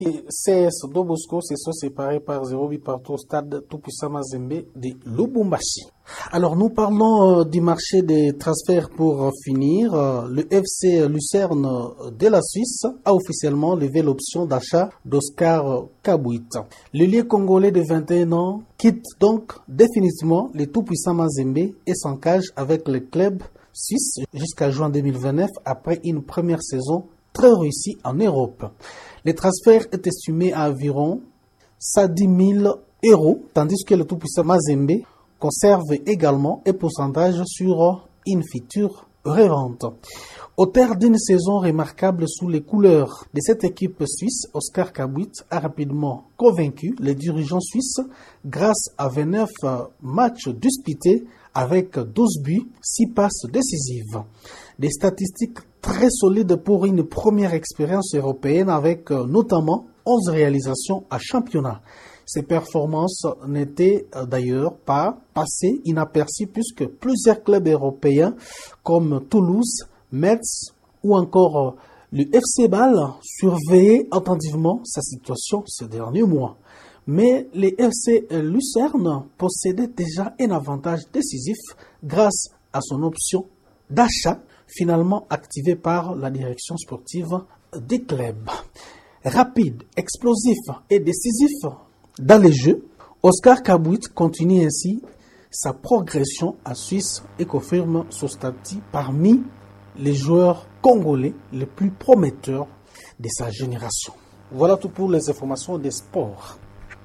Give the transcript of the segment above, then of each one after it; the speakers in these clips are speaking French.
Et CS Dobosco se sont séparés par 0 but partout au stade Tout-Puissant Mazembe de Lubumbashi. Alors nous parlons du marché des transferts pour finir. Le FC Lucerne de la Suisse a officiellement levé l'option d'achat d'Oscar Kabouit. Le lieu congolais de 21 ans quitte donc définitivement le Tout-Puissant Mazembe et s'engage avec le club suisse jusqu'à juin 2029 après une première saison très réussie en Europe. Le transfert est estimé à environ 110 000 euros, tandis que le tout-puissant Mazembe conserve également un pourcentage sur une future revente. Auteur d'une saison remarquable sous les couleurs de cette équipe suisse, Oscar Kabouit a rapidement convaincu les dirigeants suisses grâce à 29 matchs disputés avec 12 buts, 6 passes décisives. Des statistiques très solides pour une première expérience européenne avec notamment 11 réalisations à championnat. Ces performances n'étaient d'ailleurs pas passées inaperçues puisque plusieurs clubs européens comme Toulouse, Metz ou encore le FC Bâle surveillaient attentivement sa situation ces derniers mois. Mais les FC Lucerne possédaient déjà un avantage décisif grâce à son option d'achat finalement activée par la direction sportive des clubs. Rapide, explosif et décisif dans les jeux, Oscar Kabouit continue ainsi sa progression en Suisse et confirme son statut parmi les joueurs congolais les plus prometteurs de sa génération. Voilà tout pour les informations des sports.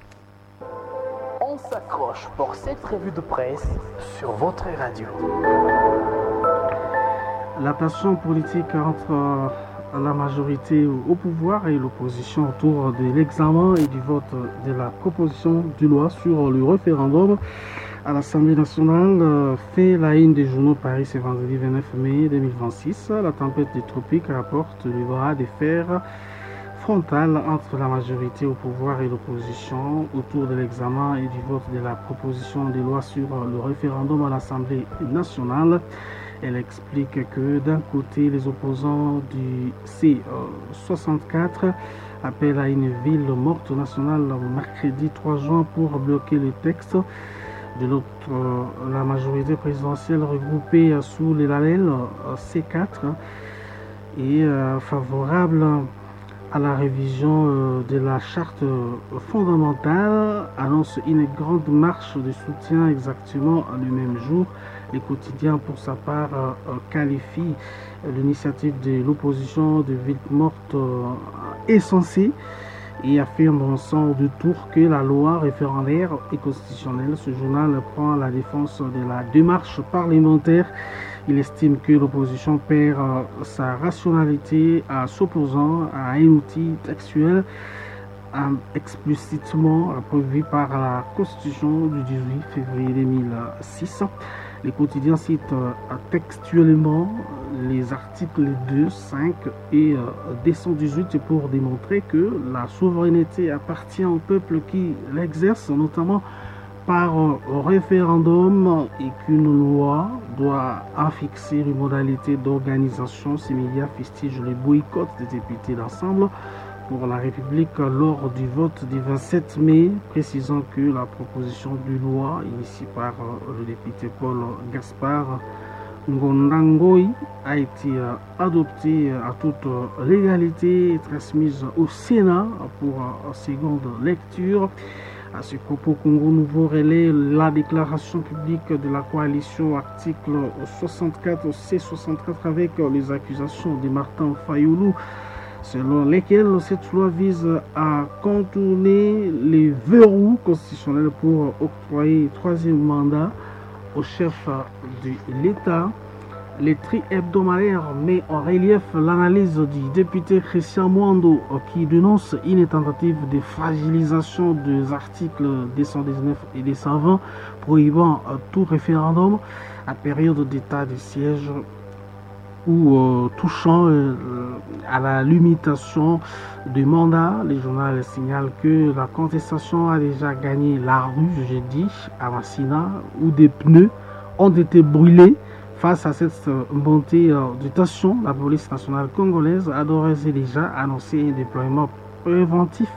On s'accroche pour cette revue de presse sur votre radio. La tension politique entre la majorité au pouvoir et l'opposition autour de l'examen et du vote de la proposition de loi sur le référendum à l'Assemblée nationale fait la une des journaux Paris ce vendredi 29 mai 2026. La tempête des tropiques rapporte le bras de fer frontal entre la majorité au pouvoir et l'opposition autour de l'examen et du vote de la proposition de loi sur le référendum à l'Assemblée nationale. Elle explique que d'un côté, les opposants du C64 appellent à une ville morte nationale mercredi 3 juin pour bloquer le texte. De l'autre, la majorité présidentielle regroupée sous les labels C4 est favorable à la révision de la charte fondamentale, annonce une grande marche de soutien exactement le même jour. Les quotidiens, pour sa part, qualifient l'initiative de l'opposition de ville morte insensée et affirme sans détour que la loi référendaire et constitutionnelle. Ce journal prend la défense de la démarche parlementaire. Il estime que l'opposition perd sa rationalité en s'opposant à un outil textuel explicitement prévu par la Constitution du 18 février 2006. Les quotidiens citent textuellement les articles 2, 5 et 218 pour démontrer que la souveraineté appartient au peuple qui l'exerce, notamment par référendum, et qu'une loi doit en fixer les modalités d'organisation. Ces médias fustigent le boycott des députés d'ensemble pour la République lors du vote du 27 mai, précisant que la proposition de loi initiée par le député Paul Gaspard Ngondangoy a été adoptée à toute légalité et transmise au Sénat pour seconde lecture. À ce propos, Congo Nouveau relaie la déclaration publique de la coalition article 64 C64 avec les accusations de Martin Fayoulou, selon lesquelles cette loi vise à contourner les verrous constitutionnels pour octroyer un troisième mandat au chef de l'État. Le tri hebdomadaire met en relief l'analyse du député Christian Mwando qui dénonce une tentative de fragilisation des articles 219 et 220 prohibant tout référendum à période d'état de siège ou touchant à la limitation du mandat. Le journal signale que la contestation a déjà gagné la rue jeudi à Massina où des pneus ont été brûlés. Face à cette montée de tension, la police nationale congolaise a d'ores et déjà annoncé un déploiement préventif